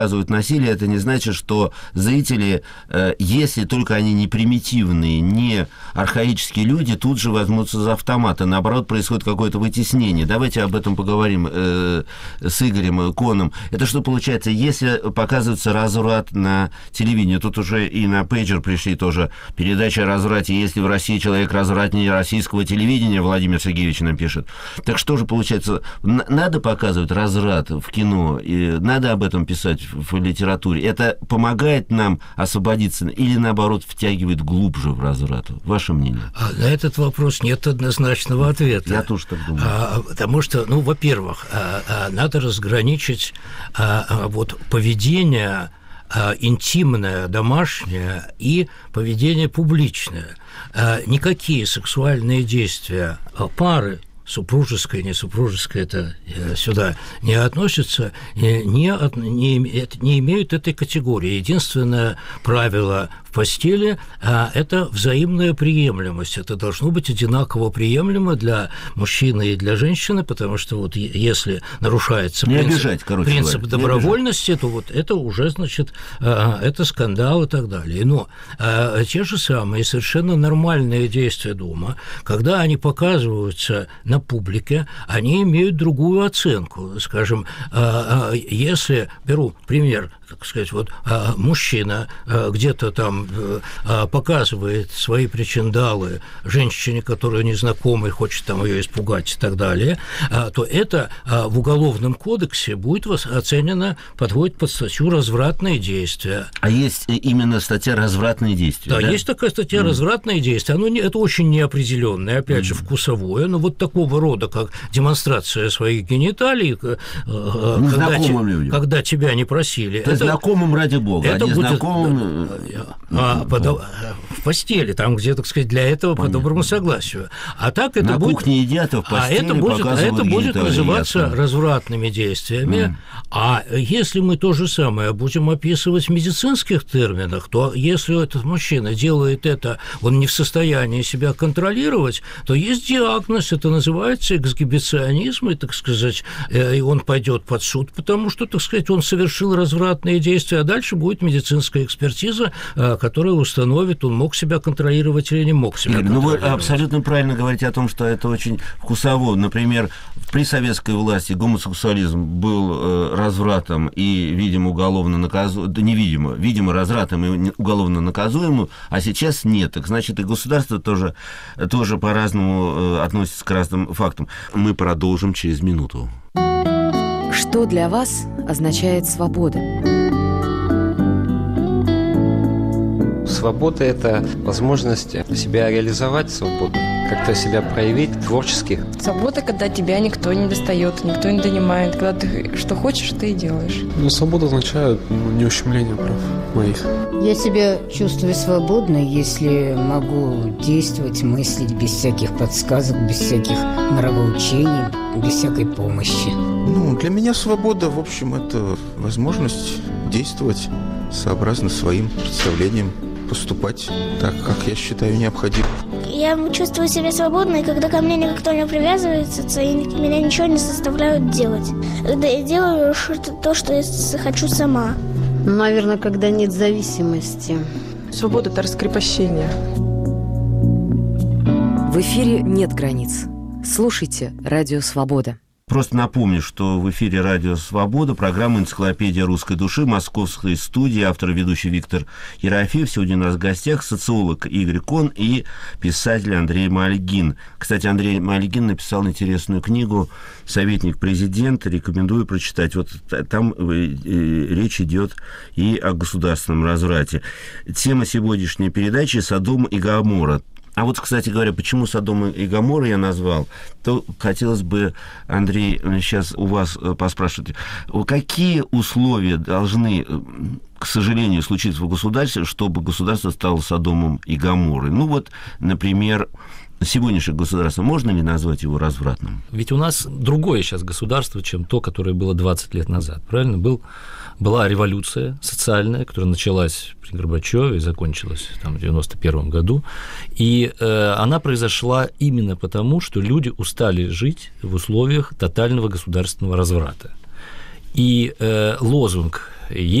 показывают насилие, это не значит, что зрители, если только они не примитивные, не архаические люди, тут же возьмутся за автоматы. Наоборот, происходит какое-то вытеснение. Давайте об этом поговорим с Игорем Коном. Это что получается, если показывается разврат на телевидении, тут уже и на пейджер пришли тоже передачи о разврате, если в России человек развратнее российского телевидения, Владимир Сергеевич нам пишет. Так что же получается, надо показывать разврат в кино, и надо об этом писать в литературе. Это помогает нам освободиться или, наоборот, втягивает глубже в разврат? Ваше мнение? На этот вопрос нет однозначного ответа. Я тоже так думаю. Потому что, во-первых, надо разграничить вот поведение интимное, домашнее и поведение публичное. Никакие сексуальные действия пары, супружеское, не супружеское, это сюда не относится, не имеют этой категории. Единственное правило в постели – это взаимная приемлемость. Это должно быть одинаково приемлемо для мужчины и для женщины, потому что вот если нарушается принцип добровольности, то вот это уже, значит, это скандал и так далее. Но те же самые совершенно нормальные действия дома, когда они показываются на публике, они имеют другую оценку. Скажем, если, беру пример, так сказать, вот мужчина где-то там показывает свои причиндалы женщине, которая незнакомая, хочет там ее испугать и так далее, то это в Уголовном кодексе будет оценено, подводит под статью «развратные действия». А есть именно статья «развратные действия»? Да, есть такая статья «развратные действия». Это очень неопределенное, опять же, вкусовое, но вот такого рода, как демонстрация своих гениталий, когда тебя не просили. То есть знакомым ради бога, это а не будет знакомым... в постели, там, где, так сказать, для этого по доброму согласию. А так это на будет... кухне едят, а в постели это будет называться развратными действиями. А если мы то же самое будем описывать в медицинских терминах, то если этот мужчина делает это, он не в состоянии себя контролировать, то есть диагноз, это называется эксгибиционизм, и, так сказать, и он пойдет под суд, потому что, так сказать, он совершил развратные действия, а дальше будет медицинская экспертиза, которая установит, он мог себя контролировать или не мог себя контролировать. Вы абсолютно правильно говорите о том, что это очень вкусово. Например, при советской власти гомосексуализм был развратом и, видимо, уголовно наказуемым, да, видимо, развратом и уголовно наказуемым, а сейчас нет. Так значит, и государство тоже по-разному относится к разным фактам. Мы продолжим через минуту. Что для вас означает свобода? Свобода – это возможность себя реализовать свободно, как-то себя проявить творчески. Свобода, когда тебя никто не достает, никто не донимает, когда ты что хочешь, ты и делаешь. Свобода означает не ущемление прав моих. Я себя чувствую свободной, если могу действовать, мыслить без всяких подсказок, без всяких нравоучений, без всякой помощи. Для меня свобода, в общем, это возможность действовать сообразно своим представлениям, поступать так, как я считаю необходимым. Я чувствую себя свободной, когда ко мне никто не привязывается, и меня ничего не заставляют делать. Когда я делаю то, что я хочу сама. Наверное, когда нет зависимости. Свобода – это раскрепощение. В эфире «Нет границ». Слушайте «Радио Свобода». Просто напомню, что в эфире «Радио Свобода», программа «Энциклопедия русской души», московской студии, автор и ведущий Виктор Ерофеев. Сегодня у нас в гостях социолог Игорь Кон и писатель Андрей Мальгин. Кстати, Андрей Мальгин написал интересную книгу «Советник президента». Рекомендую прочитать. Вот там речь идет и о государственном разврате. Тема сегодняшней передачи «Содом и Гоморра». А вот, кстати говоря, почему Содом и Гоморра я назвал, то хотелось бы, Андрей, сейчас у вас поспрашивать, какие условия должны, к сожалению, случиться в государстве, чтобы государство стало Содомом и Гоморрой? Например, сегодняшнее государство, можно ли назвать его развратным? Ведь у нас другое сейчас государство, чем то, которое было 20 лет назад, правильно? Была революция социальная, которая началась при Горбачёве и закончилась там, в 1991 году, и она произошла именно потому, что люди устали жить в условиях тотального государственного разврата. И лозунг